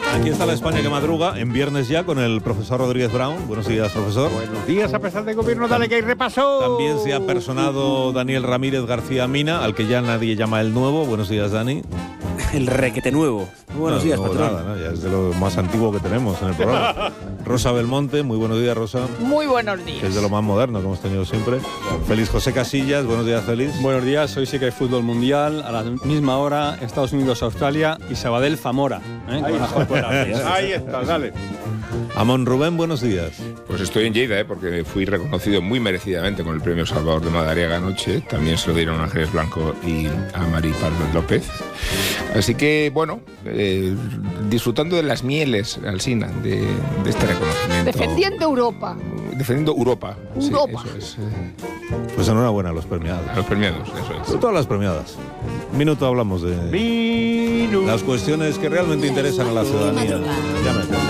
Aquí está la España que madruga, en viernes ya, con el profesor Rodríguez Brown. Buenos días, profesor. Buenos días, a pesar del gobierno, dale que hay repaso. También se ha personado Daniel Ramírez García Mina, al que ya nadie llama el nuevo. Buenos días, Dani. El requete nuevo. Muy buenos días, no, patrón. Nada, ¿no? Ya es de lo más antiguo que tenemos en el programa. Rosa Belmonte, muy buenos días, Rosa. Muy buenos días. Que es de lo más moderno que hemos tenido siempre. Félix José Casillas, buenos días, Félix. Buenos días, hoy sí que hay fútbol mundial, a la misma hora, Estados Unidos, Australia y Sabadell, Zamora. Ahí está, dale. Amón Rubén, buenos días. Pues estoy en Lleida, porque fui reconocido muy merecidamente con el premio Salvador de Madariaga anoche. También se lo dieron a Ángeles Blanco y a Mari Pardo López. Así que, bueno, disfrutando de las mieles, Alsina, de este reconocimiento. Defendiendo Europa. Defendiendo Europa. Europa. Sí, eso es. Pues enhorabuena a los premiados. A los premiados, eso es. Todas las premiadas. Minuto hablamos de las cuestiones que realmente interesan a la ciudadanía. Ya me